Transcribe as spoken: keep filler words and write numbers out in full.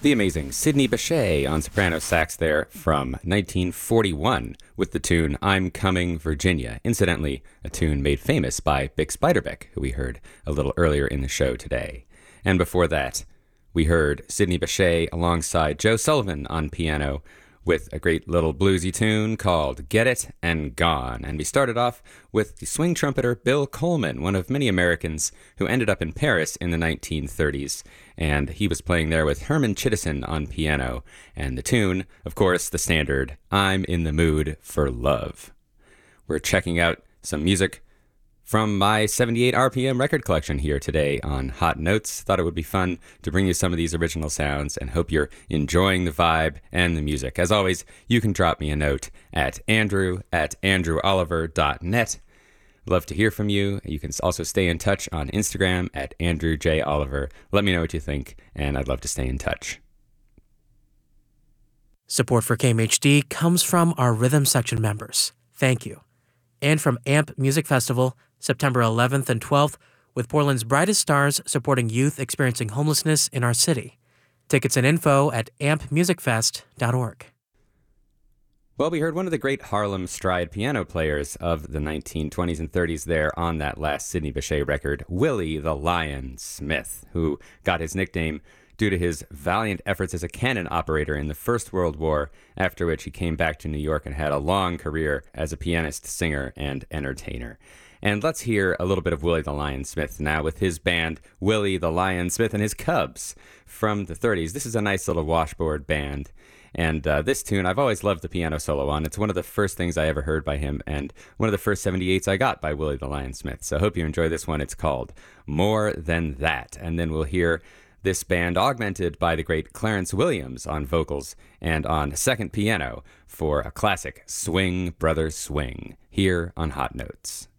The amazing Sidney Bechet on soprano sax there from nineteen forty-one with the tune I'm Coming, Virginia. Incidentally, a tune made famous by Bix Beiderbecke, who we heard a little earlier in the show today. And before that, we heard Sidney Bechet alongside Joe Sullivan on piano with a great little bluesy tune called Get It and Gone. And we started off with the swing trumpeter Bill Coleman, one of many Americans who ended up in Paris in the nineteen thirties. And he was playing there with Herman Chittison on piano. And the tune, of course, the standard, I'm in the Mood for Love. We're checking out some music from my seventy-eight R P M record collection here today on Hot Notes. Thought it would be fun to bring you some of these original sounds and hope you're enjoying the vibe and the music. As always, you can drop me a note at andrew at andrew oliver dot net. Love to hear from you. You can also stay in touch on Instagram at andrew j oliver. Let me know what you think, and I'd love to stay in touch. Support for K M H D comes from our Rhythm Section members. Thank you. And from A M P Music Festival, September eleventh and twelfth, with Portland's brightest stars supporting youth experiencing homelessness in our city. Tickets and info at amp music fest dot org. Well, we heard one of the great Harlem stride piano players of the nineteen twenties and thirties there on that last Sidney Bechet record, Willie the Lion Smith, who got his nickname due to his valiant efforts as a cannon operator in the First World War, after which he came back to New York and had a long career as a pianist, singer, and entertainer. And let's hear a little bit of Willie the Lion Smith now with his band, Willie the Lion Smith and his Cubs from the thirties. This is a nice little washboard band. And uh, this tune, I've always loved the piano solo on. It's one of the first things I ever heard by him, and one of the first seventy-eights I got by Willie the Lion Smith. So I hope you enjoy this one. It's called More Than That. And then we'll hear this band augmented by the great Clarence Williams on vocals and on second piano for a classic Swing, Brother, Swing, here on Hot Notes.